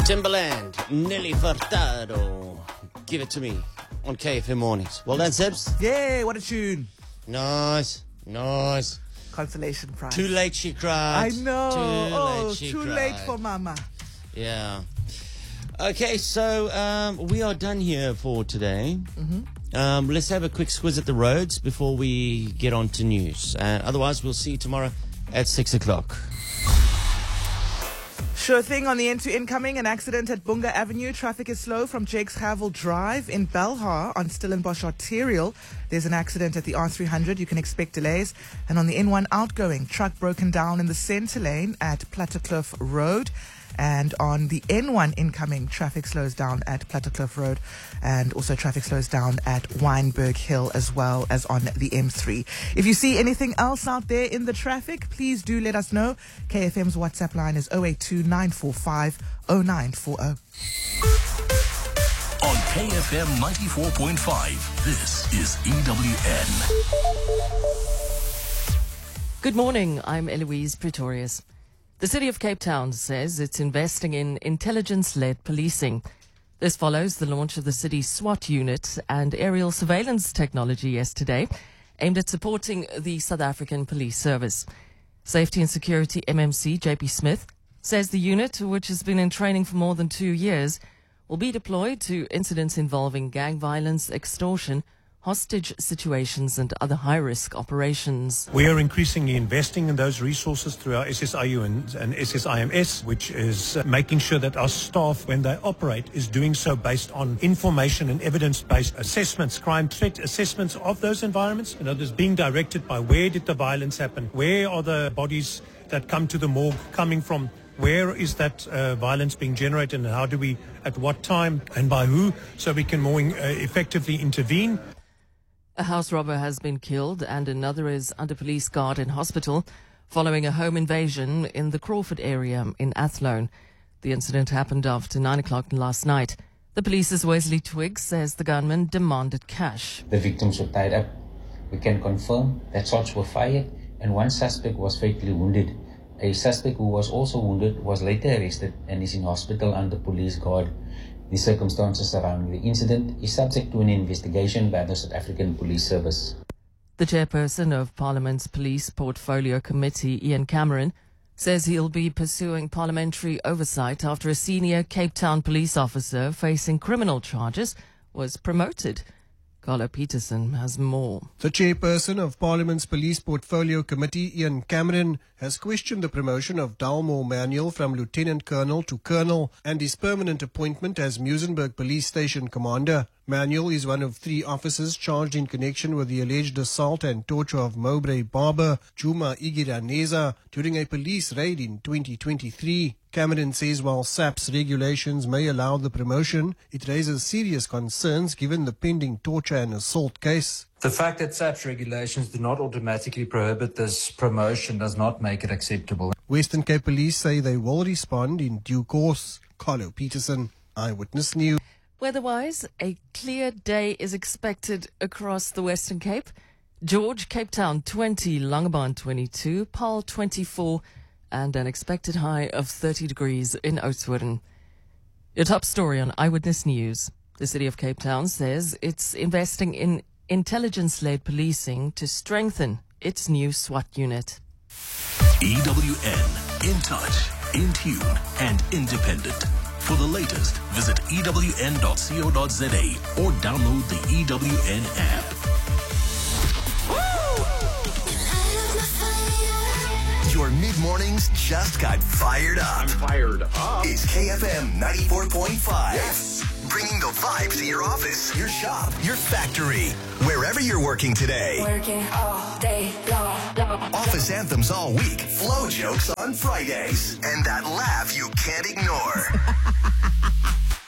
Timberland, Nelly Furtado. Give it to me on KFM Mornings. Well done, Sebs. Yeah, what a tune. Nice. Consolation prize. Too late she cried. I know. Too Too late for mama. Yeah. Okay, so we are done here for today. Let's have a quick squiz at the roads before we get on to news. Otherwise, we'll see you tomorrow at 6 o'clock. Sure thing. On the N2 incoming, an accident at Bunga Avenue. Traffic is slow from Jakes Havel Drive. In Belhar on Stellenbosch Arterial, there's an accident at the R300. You can expect delays. And on the N1 outgoing, truck broken down in the centre lane at Plattekloof Road. And on the N1 incoming, traffic slows down at Plattekloof Road, and also traffic slows down at Wynberg Hill as well as on the M3. If you see anything else out there in the traffic, please do let us know. KFM's WhatsApp line is 082 945 0940. On KFM 94.5, this is EWN. Good morning, I'm Eloise Pretorius. The City of Cape Town says it's investing in intelligence-led policing. This follows the launch of the city's SWAT unit and aerial surveillance technology yesterday, aimed at supporting the South African Police Service. Safety and Security MMC JP Smith says the unit, which has been in training for more than 2 years, will be deployed to incidents involving gang violence, extortion, hostage situations and other high-risk operations. We are increasingly investing in those resources through our SSIU and SSIMS, which is making sure that our staff, when they operate, is doing so based on information and evidence-based assessments, crime threat assessments of those environments. And others being directed by where did the violence happen, where are the bodies that come to the morgue coming from, where is that violence being generated, and how do we, at what time and by who, so we can more effectively intervene. A house robber has been killed and another is under police guard in hospital following a home invasion in the Crawford area in Athlone. The incident happened after 9 o'clock last night. The police's Wesley Twiggs says the gunman demanded cash. The victims were tied up. We can confirm that shots were fired and one suspect was fatally wounded. A suspect who was also wounded was later arrested and is in hospital under police guard. The circumstances surrounding the incident is subject to an investigation by the South African Police Service. The chairperson of Parliament's Police Portfolio Committee, Ian Cameron, says he'll be pursuing parliamentary oversight after a senior Cape Town police officer facing criminal charges was promoted. Carlo Peterson has more. The chairperson of Parliament's Police Portfolio Committee, Ian Cameron, has questioned the promotion of Dalmore Manuel from Lieutenant Colonel to Colonel and his permanent appointment as Muizenberg Police Station Commander. Manuel is one of 3 officers charged in connection with the alleged assault and torture of Mowbray Barber, Juma Igiraneza, during a police raid in 2023. Cameron says while SAP's regulations may allow the promotion, it raises serious concerns given the pending torture and assault case. The fact that SAP's regulations do not automatically prohibit this promotion does not make it acceptable. Western Cape Police say they will respond in due course. Carlo Peterson, Eyewitness News. Weather-wise, a clear day is expected across the Western Cape. George, Cape Town 20, Langebaan 22, Paarl 24, and an expected high of 30 degrees in Oudtshoorn. Your top story on Eyewitness News. The City of Cape Town says it's investing in intelligence-led policing to strengthen its new SWAT unit. EWN, in touch, in tune, and independent. For the latest, visit ewn.co.za or download the EWN app. Your mid-mornings just got fired up. I'm fired up. It's KFM 94.5. Yes. Bringing the vibes to your office, your shop, your factory, wherever you're working today. Working all day long. Office anthems all week, flow jokes on Fridays, and that laugh you can't ignore.